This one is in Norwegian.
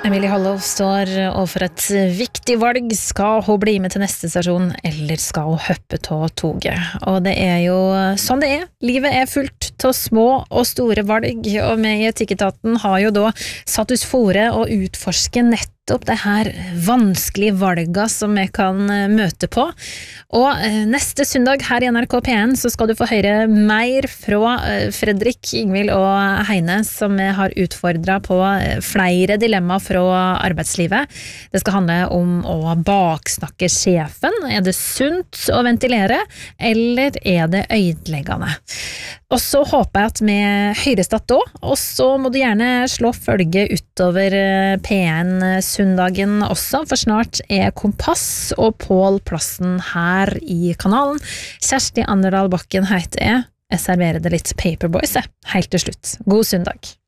Emilie Hollow står overfor et viktig valg. Skal hun bli med til neste stasjon, eller skal hun hoppe av toget? Og det jo sånn det Livet fullt av små og store valg, og vi i Etikketaten har jo da satt oss fore å utforske nettopp det her vanskelige valga som vi kan møte på. Og neste søndag her i NRK P1 så skal du få høre mer fra Fredrik, Ingvild og Heine, som har utfordret på flere dilemmaer fra arbeidslivet. Det skal handle om å baksnakke sjefen. Det sunt å ventilere, eller det ødeleggende? Og så håper jeg at vi høres da, og så må du gjerne slå følge utover P1 søndagen også, for snart Kompass og Pål Plassen her i kanalen. Kjersti Anderdal Bakken heter jeg serverer det litt Paperboys helt til slutt. God søndag!